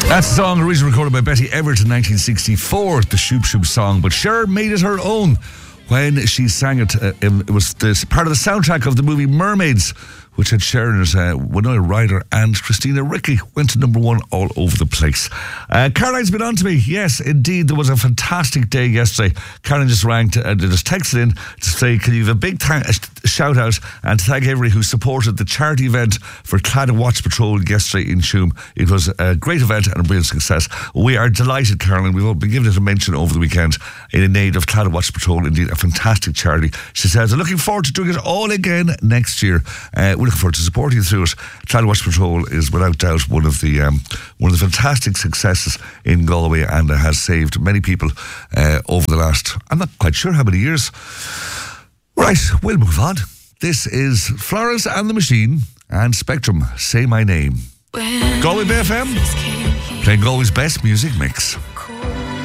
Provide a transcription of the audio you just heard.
That's a song originally recorded by Betty Everett in 1964, the Shoop Shoop song, but Cher made it her own when she sang it. It was part of the soundtrack of the movie Mermaids, which had Cher in it. Winona Ryder and Christina Ricci went to number one all over the place. Caroline's been on to me. Yes, indeed, there was a fantastic day yesterday. Caroline just rang, just texted in to say, can you have a big shout out and to thank everybody who supported the charity event for Claddagh Watch Patrol yesterday in Tuam. It was a great event and a brilliant success. We are delighted, Caroline. We've all been given it a mention over the weekend in aid of Claddagh Watch Patrol. Indeed, a fantastic charity. She says, I'm looking forward to doing it all again next year. We're looking forward to supporting you through it. Claddagh Watch Patrol is without doubt one of the fantastic successes in Galway, and has saved many people over the last, I'm not quite sure how many years. Right, we'll move on. This is Florence and the Machine and Spectrum, Say My Name. Galway Bay FM, playing Galway's best music mix.